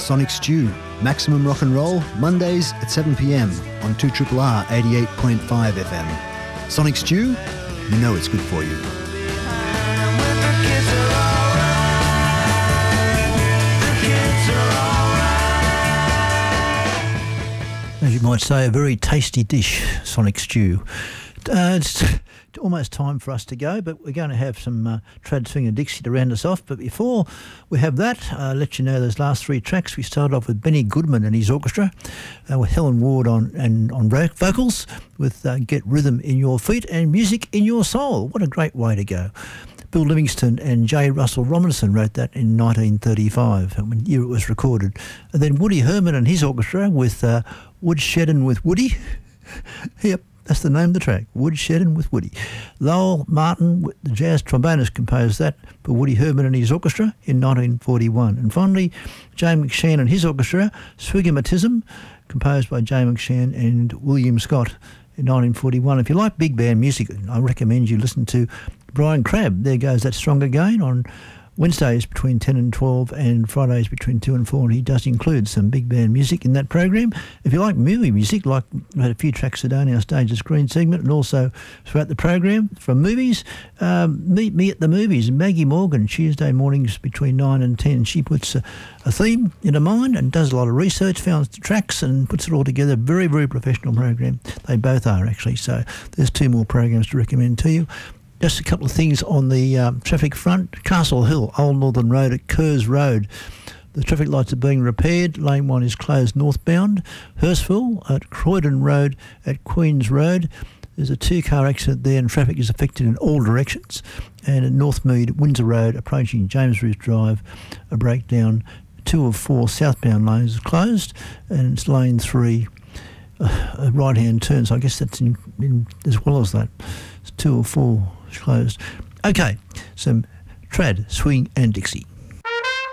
Sonic Stew, maximum rock and roll, Mondays at 7 p.m. on 2RRR 88.5 FM. Sonic Stew, you know it's good for you. As you might say, a very tasty dish, Sonic Stew. It's almost time for us to go, but we're going to have some trad swing and Dixie to round us off. But before we have that, I'll let you know those last three tracks. We started off with Benny Goodman and his orchestra, with Helen Ward on vocals, with Get Rhythm in Your Feet and Music in Your Soul. What a great way to go. Bill Livingston and J. Russell Robinson wrote that in 1935, when the year it was recorded. And then Woody Herman and his orchestra with Woodsheddin' with Woody. Yep, that's the name of the track, Woodsheddin' with Woody. Lowell Martin, the jazz trombonist, composed that for Woody Herman and his orchestra in 1941. And finally, Jay McShann and his orchestra, Swigamatism, composed by Jay McShann and William Scott in 1941. If you like big band music, I recommend you listen to Brian Crabb. There goes that strong again on Wednesdays between 10 and 12 and Fridays between 2 and 4, and he does include some big band music in that program. If you like movie music, like we had a few tracks today on our Stage the Screen segment and also throughout the program from movies, meet me at the movies. Maggie Morgan, Tuesday mornings between 9 and 10. She puts a theme in her mind and does a lot of research, finds the tracks and puts it all together. Very, very professional program. They both are, actually. So there's two more programs to recommend to you. Just a couple of things on the traffic front. Castle Hill, Old Northern Road at Kerrs Road. The traffic lights are being repaired. Lane 1 is closed northbound. Hurstville at Croydon Road at Queen's Road. There's a two-car accident there and traffic is affected in all directions. And at Northmead, Windsor Road, approaching James Roos Drive, a breakdown. 2 of 4 southbound lanes are closed and it's lane 3, a right-hand turn. So I guess that's in as well as that. It's 2 or 4 closed. Okay, some trad, swing and Dixie.